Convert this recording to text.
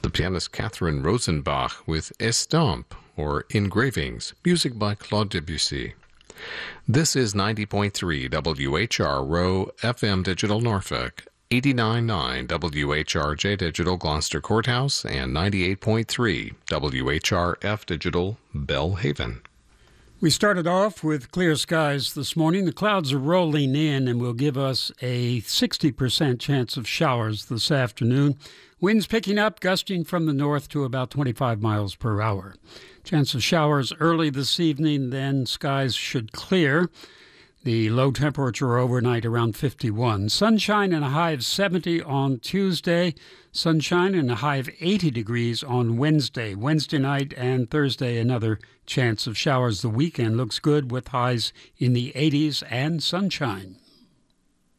the pianist Catherine Rosenbach with Estampe, or Engravings, music by Claude Debussy. This is 90.3 WHR-RO FM Digital Norfolk, 89.9 WHRJ Digital Gloucester Courthouse, and 98.3 WHRF Digital Bellhaven. We started off with clear skies this morning. The clouds are rolling in and will give us a 60% chance of showers this afternoon. Winds picking up, gusting from the north to about 25 miles per hour. Chance of showers early this evening, then skies should clear. The low temperature overnight around 51. Sunshine and a high of 70 on Tuesday. Sunshine and a high of 80 degrees on Wednesday. Wednesday night and Thursday, another chance of showers. The weekend looks good with highs in the 80s and sunshine.